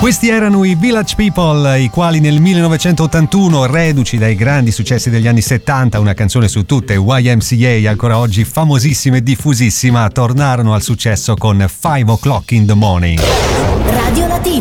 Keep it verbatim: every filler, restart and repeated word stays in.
Questi erano i Village People, i quali nel millenovecentottantuno, reduci dai grandi successi degli anni settanta, una canzone su tutte, Y M C A, ancora oggi famosissima e diffusissima, tornarono al successo con Five O'Clock in the Morning. Radio Latina,